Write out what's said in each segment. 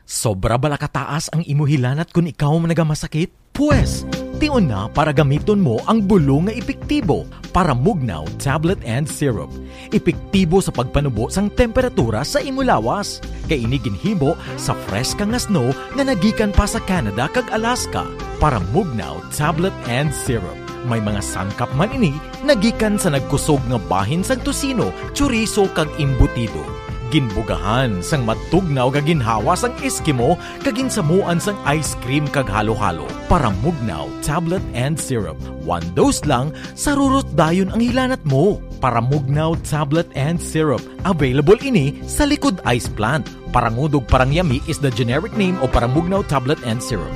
Sobra bala kataas ang imuhilanat kung ikaw nagamasakit? Pwes, tion na para gamiton mo ang bulong nga epektibo para Mugnaw Tablet and Syrup. Epektibo sa pagpanubo sang temperatura sa imulawas. Kay ini ginhimo sa fresh nga snow nga nagikan pa sa Canada kag Alaska para Mugnaw Tablet and Syrup. May mga sangkap man ini nagikan sa nagkusog nga bahin sang tusino, chorizo kag imbutido. Ginbugahan sang matugnaw kag ginhawa sang Eskimo kag ginsamuan sang ice cream kag halo-halo. Para Mugnaw Tablet and Syrup. 1 dose lang, sarurot dayon ang hilanat mo. Para Mugnaw Tablet and Syrup. Available ini sa likod ice plant. Parangudog Parangyami is the generic name o Para Mugnaw Tablet and Syrup.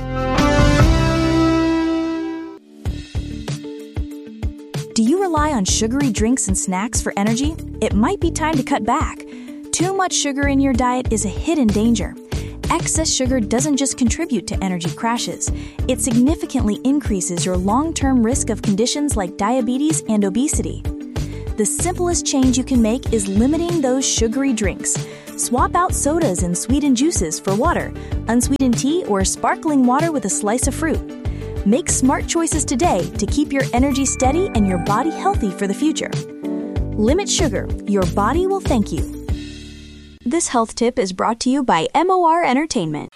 Do you rely on sugary drinks and snacks for energy? It might be time to cut back. Too much sugar in your diet is a hidden danger. Excess sugar doesn't just contribute to energy crashes, it significantly increases your long-term risk of conditions like diabetes and obesity. The simplest change you can make is limiting those sugary drinks. Swap out sodas and sweetened juices for water, unsweetened tea, or sparkling water with a slice of fruit. Make smart choices today to keep your energy steady and your body healthy for the future. Limit sugar. Your body will thank you. This health tip is brought to you by MOR Entertainment.